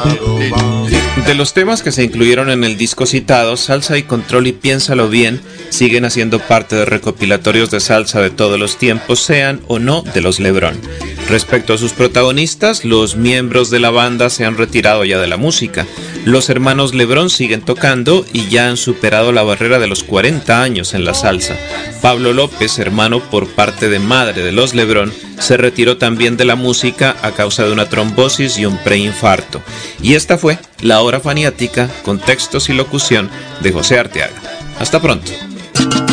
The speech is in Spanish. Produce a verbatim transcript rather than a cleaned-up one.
De los temas que se incluyeron en el disco citado, Salsa y Control y Piénsalo Bien siguen haciendo parte de recopilatorios de salsa de todos los tiempos, sean o no de los LeBron. Respecto a sus protagonistas, los miembros de la banda se han retirado ya de la música. Los hermanos LeBron siguen tocando y ya han superado la barrera de los cuarenta años en la salsa. Pablo López, hermano por parte de madre de los LeBron, se retiró también de la música a causa de una trombosis y un preinfarto. Y esta fue La Hora Faniática, con textos y locución de José Arteaga. Hasta pronto.